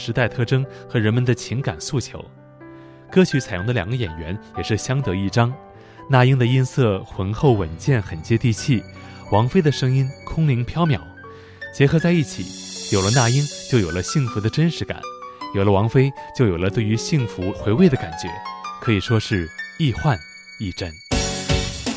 时代特征和人们的情感诉求。歌曲采用的2个演员也是相得益彰，那英的音色浑厚稳健，很接地气，王菲的声音空灵飘渺，结合在一起，有了那英就有了幸福的真实感，有了王菲就有了对于幸福回味的感觉，可以说是一幻一真。